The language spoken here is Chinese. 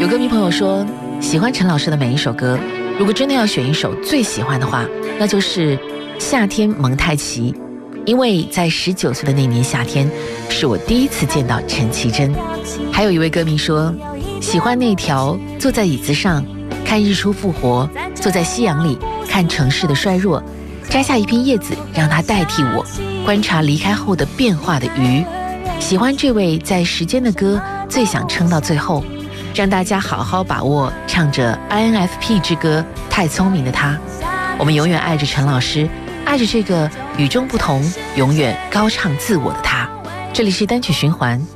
有歌迷朋友说，喜欢陈老师的每一首歌，如果真的要选一首最喜欢的话，那就是《夏天蒙太奇》，因为在19岁的那年夏天，是我第一次见到陈绮贞。还有一位歌迷说，喜欢那条坐在椅子上看日出复活，坐在夕阳里看城市的衰弱，摘下一片叶子让它代替我，观察离开后的变化的鱼。喜欢这位在时间的歌，最想撑到最后，让大家好好把握唱着 INFP 之歌太聪明的他。我们永远爱着陈老师，爱着这个与众不同永远高唱自我的他。这里是单曲循环，